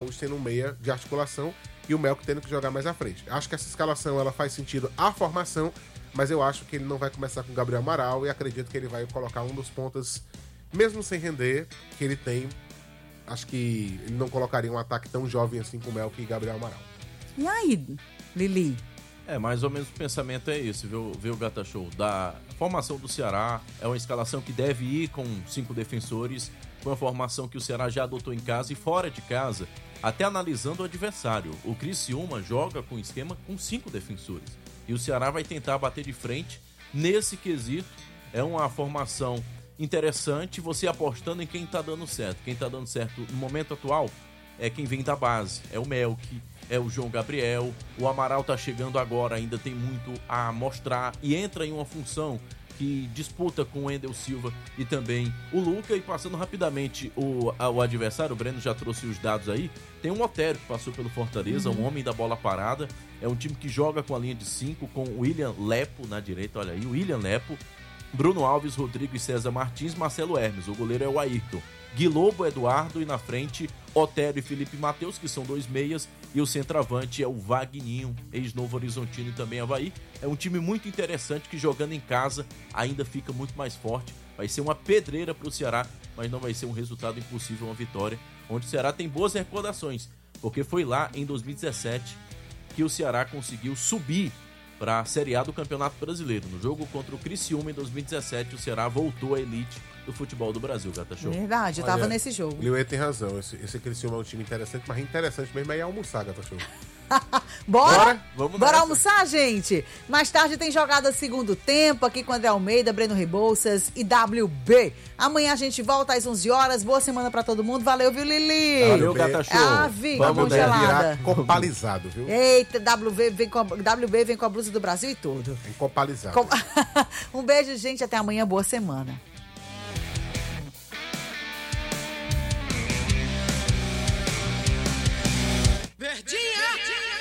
Botafogo tendo um meia de articulação e o Melk tendo que jogar mais à frente. Acho que essa escalação ela faz sentido à formação, mas eu acho que ele não vai começar com o Gabriel Amaral e acredito que ele vai colocar um dos pontas, mesmo sem render, que ele tem. Acho que ele não colocaria um ataque tão jovem assim com o Melk e Gabriel Amaral. E aí, Lili? Mais ou menos o pensamento é esse, viu, Gata Show? Da formação do Ceará, é uma escalação que deve ir com 5 defensores, com a formação que o Ceará já adotou em casa e fora de casa, até analisando o adversário. O Criciúma joga com esquema com 5 defensores. E o Ceará vai tentar bater de frente nesse quesito. É uma formação interessante, você apostando em quem tá dando certo. Quem tá dando certo no momento atual é quem vem da base, é o Melk, é o João Gabriel. O Amaral tá chegando agora, ainda tem muito a mostrar e entra em uma função que disputa com o Endel Silva e também o Luca. E passando rapidamente o adversário, o Breno já trouxe os dados aí, tem um Otério que passou pelo Fortaleza, um homem da bola parada, é um time que joga com a linha de 5, com o William Lepo na direita, olha aí, o William Lepo, Bruno Alves, Rodrigo e César Martins, Marcelo Hermes, o goleiro é o Ayrton, Guilobo, Eduardo e na frente Otério e Felipe Matheus, que são 2 meias, e o centroavante é o Vagninho, ex-Novo Horizontino e também Avaí. É um time muito interessante que jogando em casa ainda fica muito mais forte. Vai ser uma pedreira para o Ceará, mas não vai ser um resultado impossível, uma vitória, onde o Ceará tem boas recordações, porque foi lá em 2017 que o Ceará conseguiu subir para a Série A do Campeonato Brasileiro. No jogo contra o Criciúma em 2017, o Ceará voltou à elite do futebol do Brasil, Gata Show. Verdade, eu tava nesse jogo. O Liuê tem razão, esse Criciúma é um time interessante, mas interessante mesmo é ir almoçar, Gata Show. Bora? Vamos Bora nessa. almoçar, gente? Mais tarde tem jogada segundo tempo aqui com André Almeida, Breno Rebouças e WB. Amanhã a gente volta às 11 horas. Boa semana pra todo mundo. Valeu, viu, Lili? Valeu, Gata Show. Ave, Vamos congelada. Virar copalizado, viu? Eita, WB vem com a blusa do Brasil e tudo. Copalizado. Um beijo, gente. Até amanhã. Boa semana.